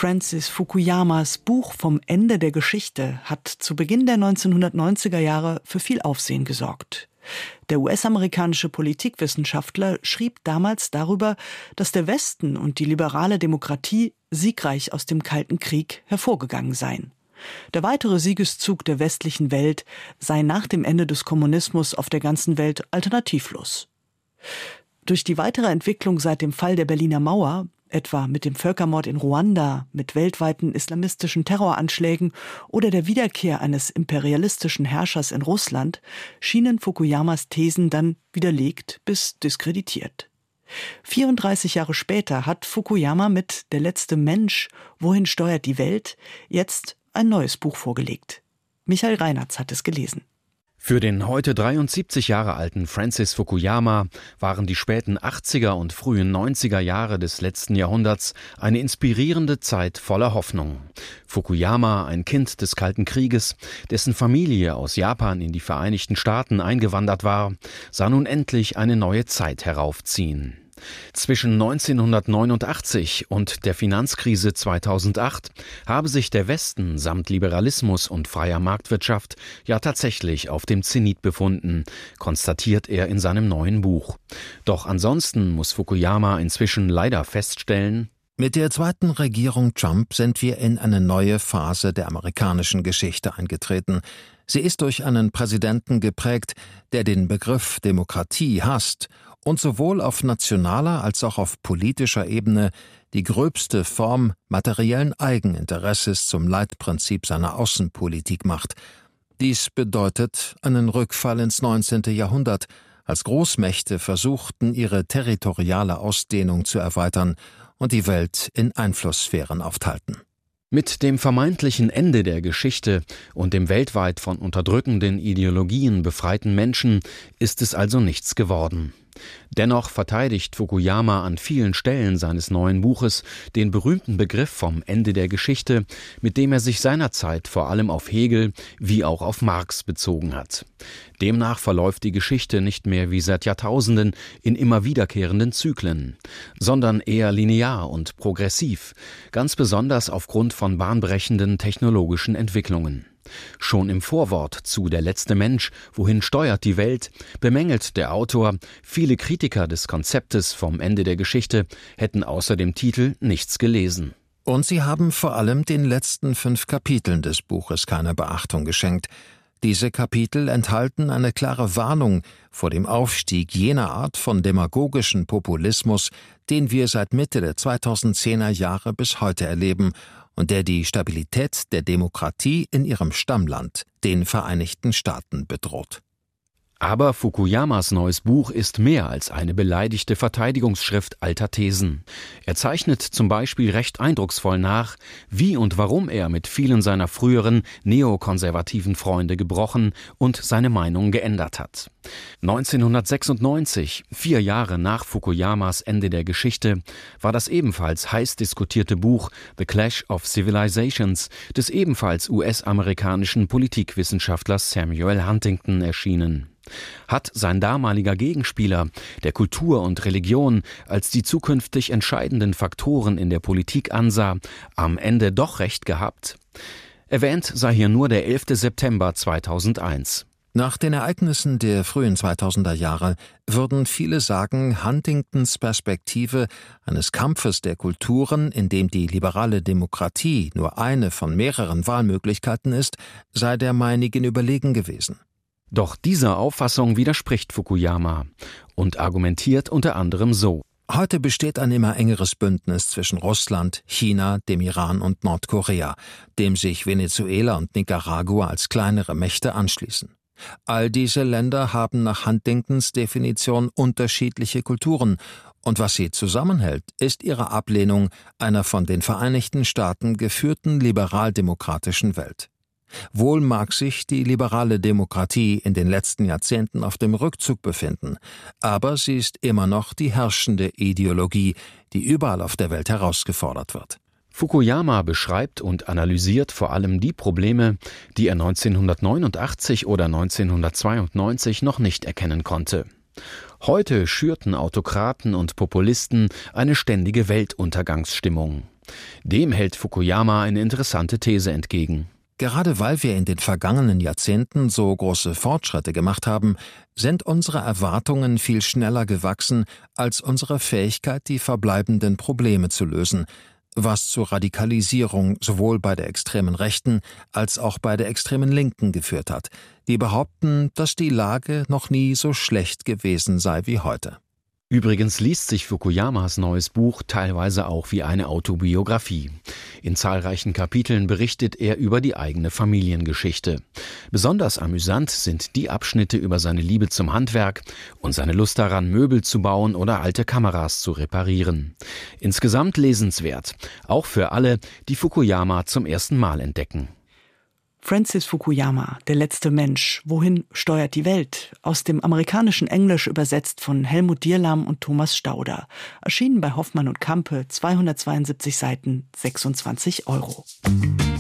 Francis Fukuyamas Buch vom Ende der Geschichte hat zu Beginn der 1990er Jahre für viel Aufsehen gesorgt. Der US-amerikanische Politikwissenschaftler schrieb damals darüber, dass der Westen und die liberale Demokratie siegreich aus dem Kalten Krieg hervorgegangen seien. Der weitere Siegeszug der westlichen Welt sei nach dem Ende des Kommunismus auf der ganzen Welt alternativlos. Durch die weitere Entwicklung seit dem Fall der Berliner Mauer, etwa mit dem Völkermord in Ruanda, mit weltweiten islamistischen Terroranschlägen oder der Wiederkehr eines imperialistischen Herrschers in Russland, schienen Fukuyamas Thesen dann widerlegt bis diskreditiert. 34 Jahre später hat Fukuyama mit Der letzte Mensch, wohin steuert die Welt, jetzt ein neues Buch vorgelegt. Michael Reinartz hat es gelesen. Für den heute 73 Jahre alten Francis Fukuyama waren die späten 80er und frühen 90er Jahre des letzten Jahrhunderts eine inspirierende Zeit voller Hoffnung. Fukuyama, ein Kind des Kalten Krieges, dessen Familie aus Japan in die Vereinigten Staaten eingewandert war, sah nun endlich eine neue Zeit heraufziehen. Zwischen 1989 und der Finanzkrise 2008 habe sich der Westen samt Liberalismus und freier Marktwirtschaft ja tatsächlich auf dem Zenit befunden, konstatiert er in seinem neuen Buch. Doch ansonsten muss Fukuyama inzwischen leider feststellen: Mit der zweiten Regierung Trump sind wir in eine neue Phase der amerikanischen Geschichte eingetreten. Sie ist durch einen Präsidenten geprägt, der den Begriff Demokratie hasst und sowohl auf nationaler als auch auf politischer Ebene die gröbste Form materiellen Eigeninteresses zum Leitprinzip seiner Außenpolitik macht. Dies bedeutet einen Rückfall ins 19. Jahrhundert, als Großmächte versuchten, ihre territoriale Ausdehnung zu erweitern und die Welt in Einflusssphären aufteilten. Mit dem vermeintlichen Ende der Geschichte und dem weltweit von unterdrückenden Ideologien befreiten Menschen ist es also nichts geworden. Dennoch verteidigt Fukuyama an vielen Stellen seines neuen Buches den berühmten Begriff vom Ende der Geschichte, mit dem er sich seinerzeit vor allem auf Hegel wie auch auf Marx bezogen hat. Demnach verläuft die Geschichte nicht mehr wie seit Jahrtausenden in immer wiederkehrenden Zyklen, sondern eher linear und progressiv, ganz besonders aufgrund von bahnbrechenden technologischen Entwicklungen. Schon im Vorwort zu Der letzte Mensch, wohin steuert die Welt, bemängelt der Autor, viele Kritiker des Konzeptes vom Ende der Geschichte hätten außer dem Titel nichts gelesen. Und sie haben vor allem den letzten 5 Kapiteln des Buches keine Beachtung geschenkt. Diese Kapitel enthalten eine klare Warnung vor dem Aufstieg jener Art von demagogischen Populismus, den wir seit Mitte der 2010er Jahre bis heute erleben und der die Stabilität der Demokratie in ihrem Stammland, den Vereinigten Staaten, bedroht. Aber Fukuyamas neues Buch ist mehr als eine beleidigte Verteidigungsschrift alter Thesen. Er zeichnet zum Beispiel recht eindrucksvoll nach, wie und warum er mit vielen seiner früheren neokonservativen Freunde gebrochen und seine Meinung geändert hat. 1996, 4 Jahre nach Fukuyamas Ende der Geschichte, war das ebenfalls heiß diskutierte Buch The Clash of Civilizations des ebenfalls US-amerikanischen Politikwissenschaftlers Samuel Huntington erschienen. Hat sein damaliger Gegenspieler, der Kultur und Religion als die zukünftig entscheidenden Faktoren in der Politik ansah, am Ende doch recht gehabt? Erwähnt sei hier nur der 11. September 2001. Nach den Ereignissen der frühen 2000er Jahre würden viele sagen, Huntingtons Perspektive eines Kampfes der Kulturen, in dem die liberale Demokratie nur eine von mehreren Wahlmöglichkeiten ist, sei der meinigen überlegen gewesen. Doch dieser Auffassung widerspricht Fukuyama und argumentiert unter anderem so: Heute besteht ein immer engeres Bündnis zwischen Russland, China, dem Iran und Nordkorea, dem sich Venezuela und Nicaragua als kleinere Mächte anschließen. All diese Länder haben nach Huntingtons Definition unterschiedliche Kulturen, und was sie zusammenhält, ist ihre Ablehnung einer von den Vereinigten Staaten geführten liberal-demokratischen Welt. Wohl mag sich die liberale Demokratie in den letzten Jahrzehnten auf dem Rückzug befinden, aber sie ist immer noch die herrschende Ideologie, die überall auf der Welt herausgefordert wird. Fukuyama beschreibt und analysiert vor allem die Probleme, die er 1989 oder 1992 noch nicht erkennen konnte. Heute schürten Autokraten und Populisten eine ständige Weltuntergangsstimmung. Dem hält Fukuyama eine interessante These entgegen. Gerade weil wir in den vergangenen Jahrzehnten so große Fortschritte gemacht haben, sind unsere Erwartungen viel schneller gewachsen als unsere Fähigkeit, die verbleibenden Probleme zu lösen, was zur Radikalisierung sowohl bei der extremen Rechten als auch bei der extremen Linken geführt hat, die behaupten, dass die Lage noch nie so schlecht gewesen sei wie heute. Übrigens liest sich Fukuyamas neues Buch teilweise auch wie eine Autobiografie. In zahlreichen Kapiteln berichtet er über die eigene Familiengeschichte. Besonders amüsant sind die Abschnitte über seine Liebe zum Handwerk und seine Lust daran, Möbel zu bauen oder alte Kameras zu reparieren. Insgesamt lesenswert, auch für alle, die Fukuyama zum ersten Mal entdecken. Francis Fukuyama, der letzte Mensch. Wohin steuert die Welt? Aus dem amerikanischen Englisch übersetzt von Helmut Dierlam und Thomas Stauder. Erschienen bei Hoffmann und Campe, 272 Seiten, 26 €.